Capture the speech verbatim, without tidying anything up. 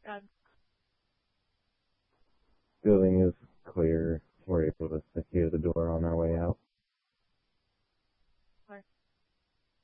Um, Building is clear. We're able to secure the door on our way